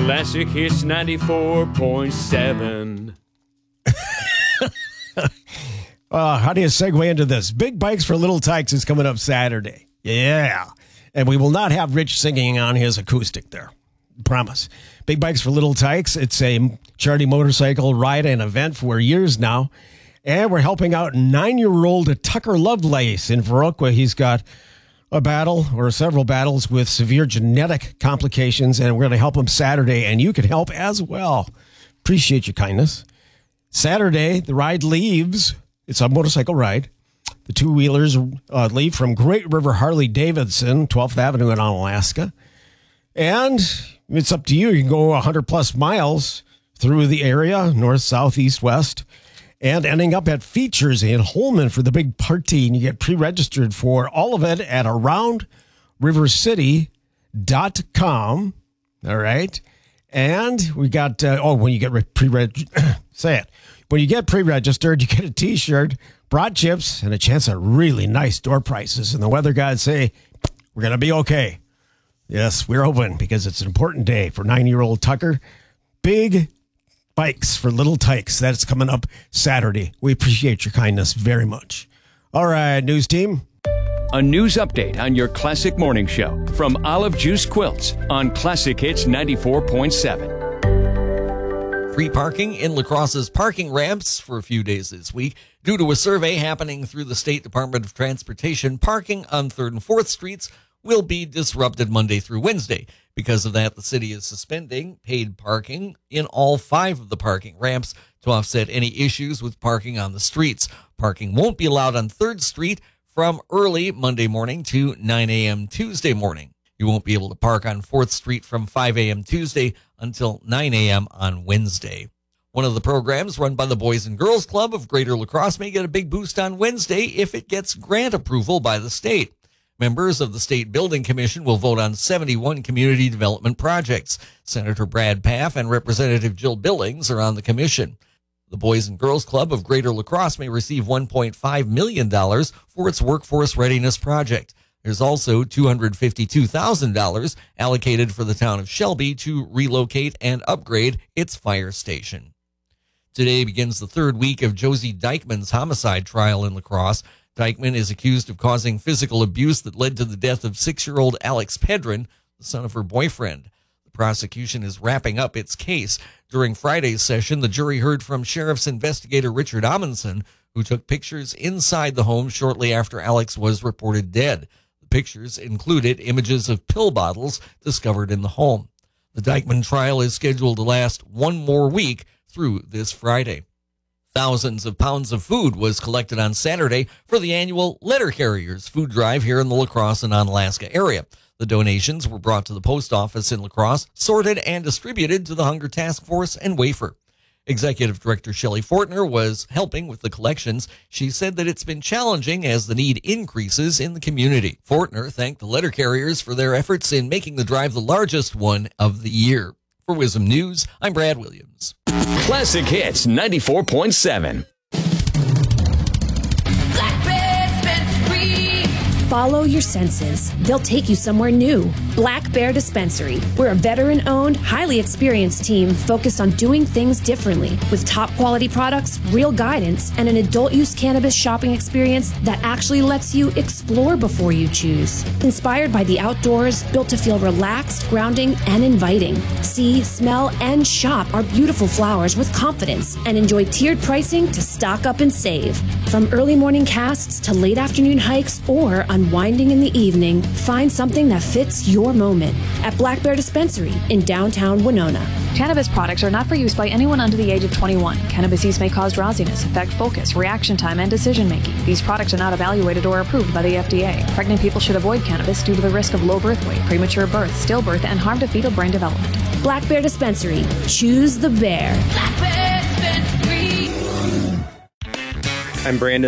Classic Hits 94.7. How do you segue into this? Big Bikes for Little Tykes is coming up Saturday. Yeah. And we will not have Rich singing on his acoustic there. Promise. Big Bikes for Little Tykes. It's a charity motorcycle ride and event for years now. And we're helping out 9-year-old Tucker Lovelace in Viroqua. He's got a battle or several battles with severe genetic complications, and we're going to help him Saturday, and you can help as well. Appreciate your kindness. Saturday, the ride leaves. It's a motorcycle ride. The two-wheelers leave from Great River Harley-Davidson, 12th Avenue in Onalaska. And it's up to you. You can go 100-plus miles through the area, north, south, east, west, and ending up at Features in Holman for the big party. And you get pre-registered for all of it at AroundRiverCity.com. All right. And we got, when you get when you get pre-registered, you get a T-shirt, brat chips, and a chance at really nice door prices. And the weather gods say, we're going to be okay. Yes, we're open because it's an important day for 9-year-old Tucker. Big Bikes for Little Tykes. That's coming up Saturday. We appreciate your kindness very much. All right, news team. A news update on your Classic Morning Show from Olive Juice Quilts on Classic Hits 94.7. Free parking in La Crosse's parking ramps for a few days this week. Due to a survey happening through the State Department of Transportation, parking on 3rd and 4th Streets will be disrupted Monday through Wednesday. Because of that, the city is suspending paid parking in all 5 of the parking ramps to offset any issues with parking on the streets. Parking won't be allowed on 3rd Street from early Monday morning to 9 a.m. Tuesday morning. You won't be able to park on 4th Street from 5 a.m. Tuesday until 9 a.m. on Wednesday. One of the programs run by the Boys and Girls Club of Greater La Crosse may get a big boost on Wednesday if it gets grant approval by the state. Members of the State Building Commission will vote on 71 community development projects. Senator Brad Paff and Representative Jill Billings are on the commission. The Boys and Girls Club of Greater La Crosse may receive $1.5 million for its workforce readiness project. There's also $252,000 allocated for the town of Shelby to relocate and upgrade its fire station. Today begins the 3rd week of Josie Dykman's homicide trial in La Crosse. Dykman is accused of causing physical abuse that led to the death of 6-year-old Alex Pedron, the son of her boyfriend. The prosecution is wrapping up its case. During Friday's session, the jury heard from Sheriff's investigator Richard Amundsen, who took pictures inside the home shortly after Alex was reported dead. The pictures included images of pill bottles discovered in the home. The Dykman trial is scheduled to last one more week through this Friday. Thousands of pounds of food was collected on Saturday for the annual Letter Carriers food drive here in the La Crosse and Onalaska area. The donations were brought to the post office in La Crosse, sorted and distributed to the Hunger Task Force and Wafer. Executive Director Shelley Fortner was helping with the collections. She said that it's been challenging as the need increases in the community. Fortner thanked the Letter Carriers for their efforts in making the drive the largest one of the year. For Wisdom News, I'm Brad Williams. Classic Hits 94.7. Follow your senses. They'll take you somewhere new. Black Bear Dispensary. We're a veteran-owned, highly experienced team focused on doing things differently with top-quality products, real guidance, and an adult-use cannabis shopping experience that actually lets you explore before you choose. Inspired by the outdoors, built to feel relaxed, grounding, and inviting. See, smell, and shop our beautiful flowers with confidence and enjoy tiered pricing to stock up and save. From early morning casts to late afternoon hikes or unwinding in the evening, find something that fits your moment at Black Bear Dispensary in downtown Winona. Cannabis products are not for use by anyone under the age of 21. Cannabis use may cause drowsiness, affect focus, reaction time, and decision-making. These products are not evaluated or approved by the FDA. Pregnant people should avoid cannabis due to the risk of low birth weight, premature birth, stillbirth, and harm to fetal brain development. Black Bear Dispensary. Choose the bear. Black Bear Dispensary. I'm Brandon